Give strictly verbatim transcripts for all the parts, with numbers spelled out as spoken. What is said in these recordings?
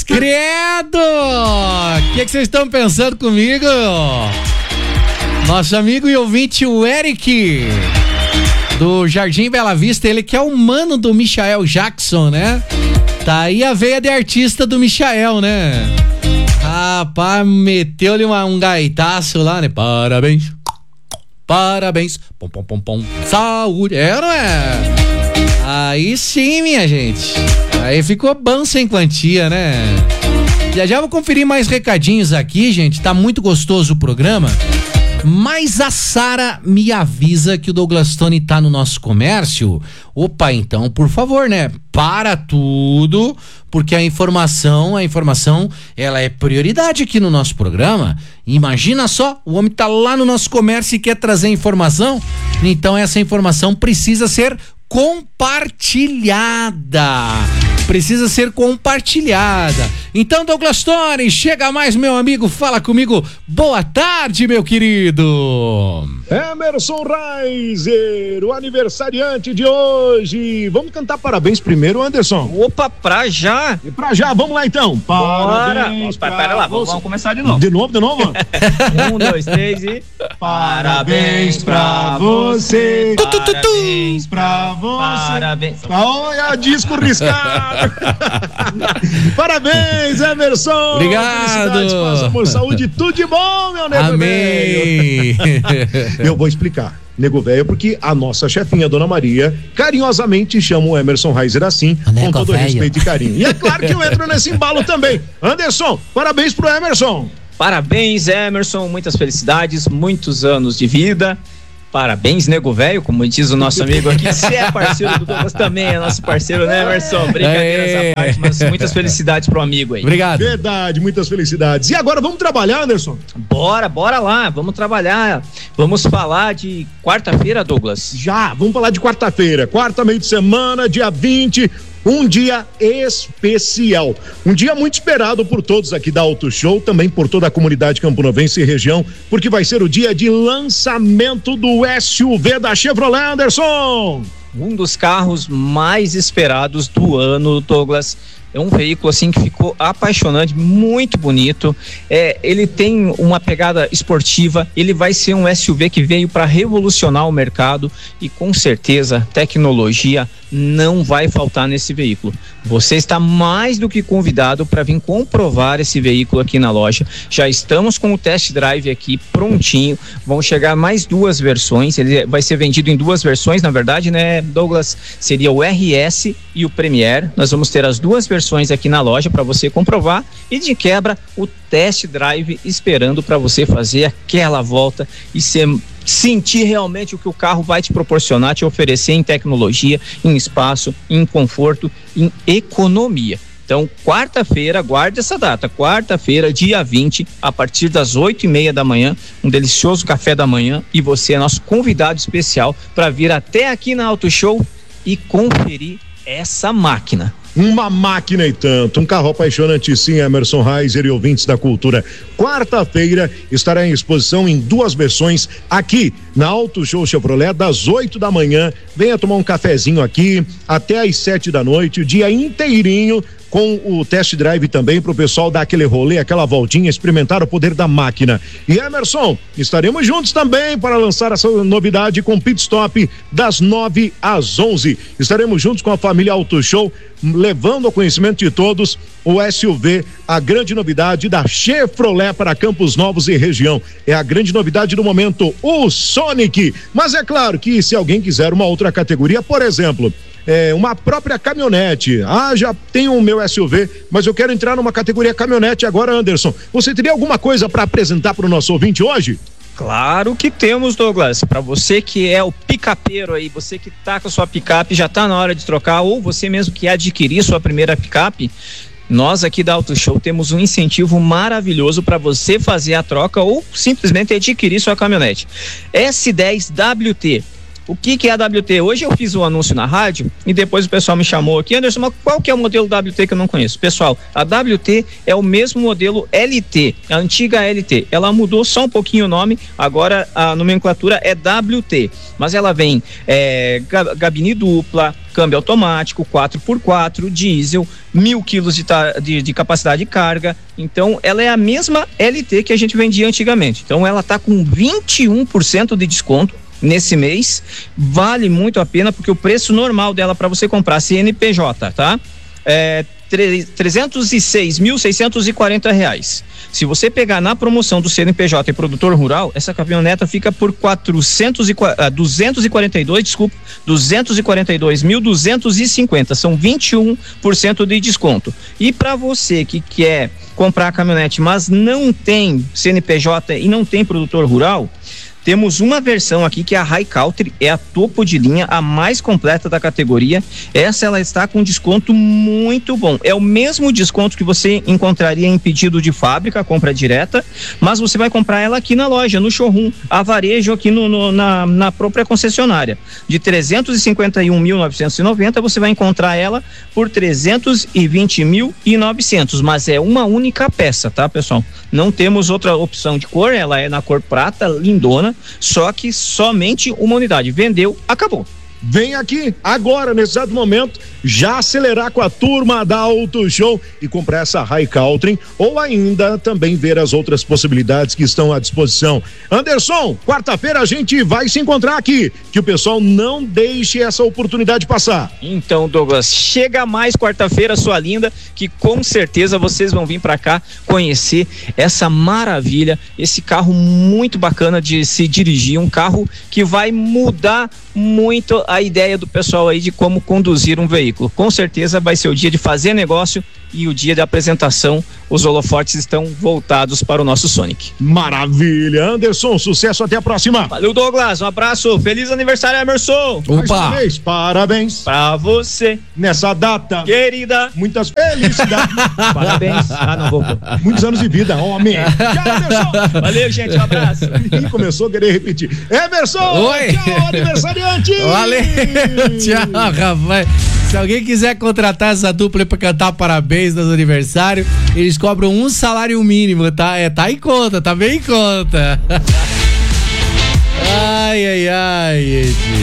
Credo! O que vocês estão pensando comigo? Nosso amigo e ouvinte, o Eric, do Jardim Bela Vista, ele que é o mano do Michael Jackson, né? Tá aí a veia de artista do Michael, né? Rapaz, meteu-lhe uma, um gaitaço lá, né? Parabéns, parabéns, pom, pom, pom, pom, saúde, é, não é? Aí sim, minha gente. Aí ficou bom sem quantia, né? Já já vou conferir mais recadinhos aqui, gente. Tá muito gostoso o programa. Mas a Sara me avisa que o Douglas Tony tá no nosso comércio. Opa, então, por favor, né? Para tudo, porque a informação, a informação, ela é prioridade aqui no nosso programa. Imagina só, o homem tá lá no nosso comércio e quer trazer informação. Então essa informação precisa ser compartilhada. Precisa ser compartilhada. Então, Douglas Tony, chega mais, meu amigo, fala comigo. Boa tarde, meu querido. Emerson Reiser, o aniversariante de hoje. Vamos cantar parabéns primeiro, Anderson? Opa, pra já. E pra já, vamos lá então. Parabéns. Bora. Pera lá, vamos, vamos começar de novo. De novo, de novo? um, dois, três e... Parabéns pra você. Parabéns pra você. Parabéns. Olha, disco riscado. Parabéns, Emerson. Obrigado. Paz, amor, saúde, tudo de bom, meu nego. Amém. Eu vou explicar, nego velho, porque a nossa chefinha, Dona Maria, carinhosamente chama o Emerson Reiser assim, com todo véio. respeito e carinho. E é claro que eu entro nesse embalo também. Anderson, parabéns pro Emerson. Parabéns, Emerson, muitas felicidades, muitos anos de vida. Parabéns, nego velho, como diz o nosso amigo aqui. Você é parceiro do Douglas também, é nosso parceiro, né, Emerson? Brincadeira essa parte, mas muitas felicidades pro amigo aí. Obrigado. Verdade, muitas felicidades. E agora vamos trabalhar, Anderson? Bora, bora lá, vamos trabalhar. Vamos falar de quarta-feira, Douglas. Já, vamos falar de quarta-feira. Quarta, meio de semana, dia vinte. Um dia especial, um dia muito esperado por todos aqui da Auto Show, também por toda a comunidade camponovense e região, porque vai ser o dia de lançamento do S U V da Chevrolet, Anderson. Um dos carros mais esperados do ano, Douglas. É um veículo assim que ficou apaixonante, muito bonito. É, ele tem uma pegada esportiva, ele vai ser um S U V que veio para revolucionar o mercado e com certeza tecnologia não vai faltar nesse veículo. Você está mais do que convidado para vir comprovar esse veículo aqui na loja. Já estamos com o test drive aqui prontinho. Vão chegar mais duas versões. Ele vai ser vendido em duas versões, na verdade, né, Douglas? Seria o R S e o Premier. Nós vamos ter as duas versões aqui na loja para você comprovar e de quebra o test drive esperando para você fazer aquela volta e ser sentir realmente o que o carro vai te proporcionar, te oferecer em tecnologia, em espaço, em conforto, em economia. Então, quarta-feira, guarde essa data, quarta-feira, dia vinte, a partir das oito e meia da manhã, um delicioso café da manhã, e você é nosso convidado especial para vir até aqui na Auto Show e conferir essa máquina. Uma máquina e tanto, um carro apaixonante sim, Emerson Reiser e ouvintes da cultura. Quarta-feira estará em exposição em duas versões aqui na Auto Show Chevrolet, das oito da manhã. Venha tomar um cafezinho aqui até às sete da noite, o dia inteirinho, com o test drive também para o pessoal dar aquele rolê, aquela voltinha, experimentar o poder da máquina. E Emerson, estaremos juntos também para lançar essa novidade com pit stop das nove às onze. Estaremos juntos com a família Auto Show, levando ao conhecimento de todos o S U V, a grande novidade da Chevrolet para Campos Novos e região. É a grande novidade do momento, o Sonic. Mas é claro que se alguém quiser uma outra categoria, por exemplo, É, uma própria caminhonete. Ah, já tenho o meu S U V, mas eu quero entrar numa categoria caminhonete agora, Anderson. Você teria alguma coisa para apresentar para o nosso ouvinte hoje? Claro que temos, Douglas. Para você que é o picapeiro aí, você que tá com a sua picape, já tá na hora de trocar, ou você mesmo que adquirir sua primeira picape, nós aqui da Auto Show temos um incentivo maravilhoso para você fazer a troca ou simplesmente adquirir sua caminhonete. S dez W T. O que que é a W T? Hoje eu fiz um anúncio na rádio e depois o pessoal me chamou aqui, Anderson, mas qual que é o modelo W T que eu não conheço? Pessoal, a W T é o mesmo modelo L T, a antiga L T. Ela mudou só um pouquinho o nome, agora a nomenclatura é W T, mas ela vem é, gabine dupla, câmbio automático, quatro por quatro, diesel, mil quilos de, de, de capacidade de carga. Então ela é a mesma L T que a gente vendia antigamente. Então ela está com vinte e um por cento de desconto nesse mês. Vale muito a pena, porque o preço normal dela para você comprar C N P J, tá? É trezentos e seis mil seiscentos e quarenta reais. Se você pegar na promoção do C N P J e produtor rural, essa caminhoneta fica por quatrocentos e, uh, duzentos e quarenta e dois, desculpa, duzentos e quarenta e dois mil duzentos e cinquenta, são vinte e um por cento de desconto. E para você que quer comprar a caminhonete, mas não tem C N P J e não tem produtor rural, temos uma versão aqui que é a High Country, é a topo de linha, a mais completa da categoria. Essa ela está com desconto muito bom. É o mesmo desconto que você encontraria em pedido de fábrica, compra direta, mas você vai comprar ela aqui na loja, no showroom, a varejo aqui no, no, na, na própria concessionária. De trezentos e cinquenta e um mil novecentos e noventa, você vai encontrar ela por trezentos e vinte mil e novecentos, mas é uma única peça, tá, pessoal? Não temos outra opção de cor, ela é na cor prata, lindona, só que somente uma unidade. Vendeu, acabou. Vem aqui agora, nesse exato momento, já acelerar com a turma da Auto Show e comprar essa High Country, ou ainda também ver as outras possibilidades que estão à disposição. Anderson, quarta-feira a gente vai se encontrar aqui, que o pessoal não deixe essa oportunidade passar. Então, Douglas, chega mais quarta-feira, sua linda, que com certeza vocês vão vir para cá conhecer essa maravilha, esse carro muito bacana de se dirigir, um carro que vai mudar muito a ideia do pessoal aí de como conduzir um veículo. Com certeza vai ser o dia de fazer negócio e o dia da apresentação. Os holofotes estão voltados para o nosso Sonic. Maravilha, Anderson, sucesso, até a próxima. Valeu, Douglas, um abraço, feliz aniversário, Emerson. Opa, vez, parabéns pra você nessa data querida, muitas felicidades. Parabéns. Ah, não vou. Muitos anos de vida, homem. Tchau, Emerson. Valeu, gente, um abraço. E começou a querer repetir. Emerson, oi, tchau, aniversariante. Valeu, tchau, rapaz. Se alguém quiser contratar essa dupla pra cantar parabéns nos aniversários, eles cobram um salário mínimo, tá? É, tá em conta, tá bem em conta. Ai, ai, ai,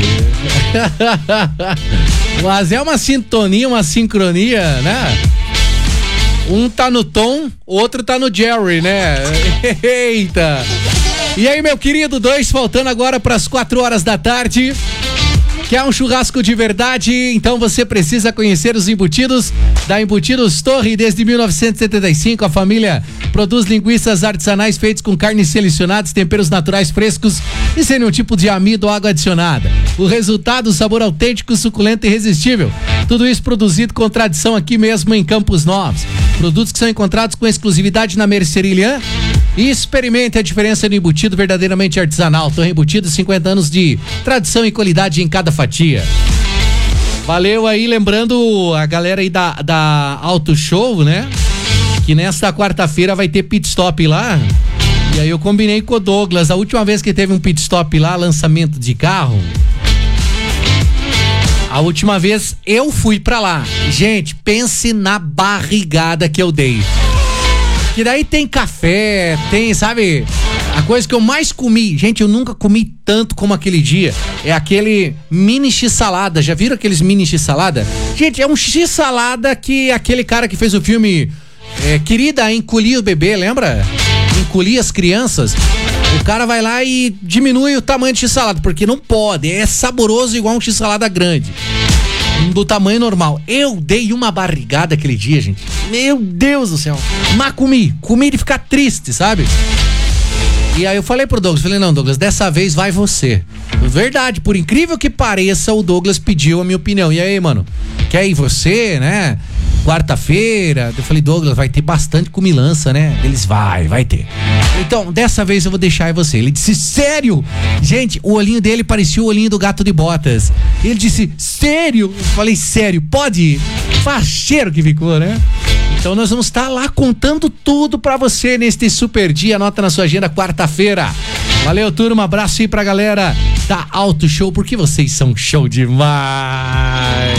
gente. Mas é uma sintonia, uma sincronia, né? Um tá no Tom, outro tá no Jerry, né? Eita! E aí, meu querido, dois faltando agora pras quatro horas da tarde. Quer um churrasco de verdade? Então você precisa conhecer os embutidos da Embutidos Torre. Desde mil novecentos e setenta e cinco, a família produz linguiças artesanais feitas com carnes selecionadas, temperos naturais frescos e sem nenhum tipo de amido ou água adicionada. O resultado, sabor autêntico, suculento e irresistível. Tudo isso produzido com tradição aqui mesmo em Campos Novos. Produtos que são encontrados com exclusividade na Merceria. E experimente a diferença no embutido verdadeiramente artesanal. Torre Embutido, cinquenta anos de tradição e qualidade em cada fatia. Valeu aí, lembrando a galera aí da, da Auto Show, né? Que nesta quarta-feira vai ter pit stop lá. E aí eu combinei com o Douglas, a última vez que teve um pit stop lá, lançamento de carro, a última vez eu fui pra lá. Gente, pense na barrigada que eu dei. Que daí tem café, tem, sabe, a coisa que eu mais comi, gente, eu nunca comi tanto como aquele dia, é aquele mini x-salada. Já viram aqueles mini x-salada? Gente, é um x-salada que aquele cara que fez o filme é, Querida, Encolhi o Bebê, lembra? Encolhi as Crianças. O cara vai lá e diminui o tamanho de x-salada, porque não pode, é saboroso igual um x-salada grande, do tamanho normal. Eu dei uma barrigada aquele dia, gente. Meu Deus do céu. Mas comi, comi de ficar triste, sabe? E aí eu falei pro Douglas, falei, não, Douglas, dessa vez vai você. Verdade, por incrível que pareça, o Douglas pediu a minha opinião. E aí, mano, quer ir você, né? Quarta-feira, eu falei, Douglas, vai ter bastante comilança, né? Eles, vai, vai ter. Então, dessa vez eu vou deixar em você. Ele disse, sério? Gente, o olhinho dele parecia o olhinho do Gato de Botas. Ele disse, sério? Eu falei, sério, pode ir. Facheiro que ficou, né? Então nós vamos estar lá contando tudo pra você neste super dia. Anota na sua agenda, quarta-feira. Valeu, turma. Abraço aí pra galera da Auto Show, porque vocês são show demais.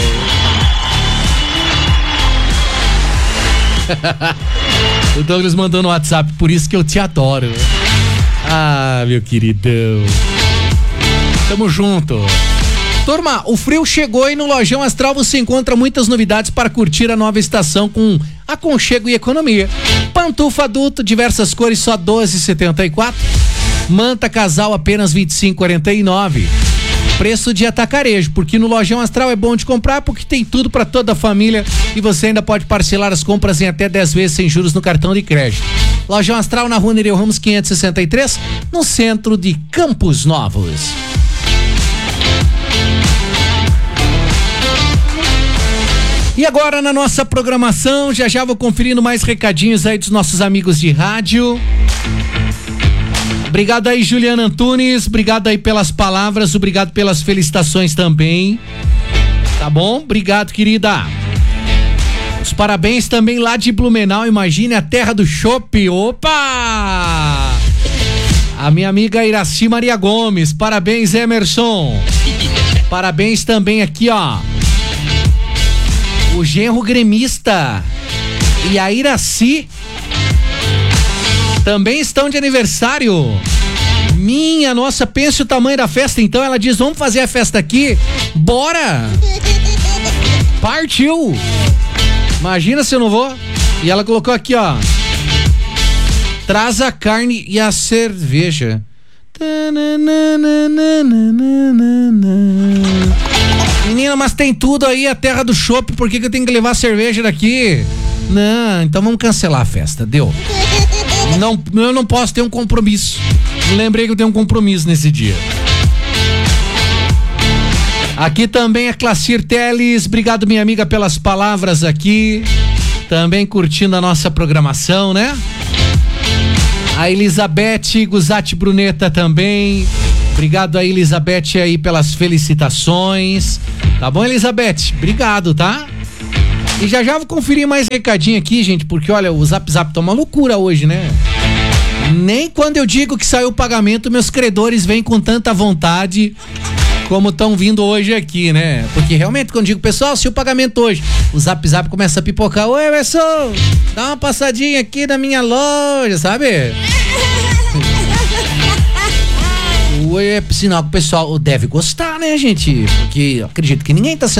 O Douglas mandou no WhatsApp, por isso que eu te adoro. Ah, meu queridão. Tamo junto. Turma, o frio chegou e no Lojão Astral você encontra muitas novidades para curtir a nova estação com aconchego e economia. Pantufa adulto, diversas cores, só doze reais e setenta e quatro centavos. Manta casal, apenas vinte e cinco reais e quarenta e nove centavos. Preço de atacarejo, porque no Lojão Astral é bom de comprar porque tem tudo para toda a família e você ainda pode parcelar as compras em até dez vezes sem juros no cartão de crédito. Lojão Astral na Rua Nereu Ramos quinhentos e sessenta e três, no centro de Campos Novos. E agora na nossa programação, já já vou conferindo mais recadinhos aí dos nossos amigos de rádio. Obrigado aí, Juliana Antunes, obrigado aí pelas palavras, obrigado pelas felicitações também. Tá bom? Obrigado, querida. Os parabéns também lá de Blumenau, imagine a terra do chopp. Opa! A minha amiga Iraci Maria Gomes, parabéns, Emerson. Parabéns também aqui, ó. O genro gremista e a Iraci também estão de aniversário. Minha nossa, pense o tamanho da festa. Então ela diz, vamos fazer a festa aqui? Bora! Partiu! Imagina se eu não vou. E ela colocou aqui, ó, traz a carne e a cerveja. Menina, mas tem tudo aí, a terra do chopp, por que que eu tenho que levar cerveja daqui? Não, então vamos cancelar a festa, deu. Não, eu não posso ter um compromisso. Lembrei que eu tenho um compromisso nesse dia. Aqui também a Clacir Teles, obrigado minha amiga pelas palavras aqui. Também curtindo a nossa programação, né? A Elizabeth Guzatti Bruneta também. Obrigado aí, Elizabeth, aí pelas felicitações. Tá bom, Elizabeth? Obrigado, tá? E já já vou conferir mais recadinho aqui, gente, porque olha, o Zap Zap tá uma loucura hoje, né? Nem quando eu digo que saiu o pagamento, meus credores vêm com tanta vontade como estão vindo hoje aqui, né? Porque realmente, quando eu digo, pessoal, se o pagamento hoje, o Zap Zap começa a pipocar. Oi, pessoal, dá uma passadinha aqui na minha loja, sabe? Oi, é sinal que o pessoal deve gostar, né, gente? Porque eu acredito que ninguém tá sendo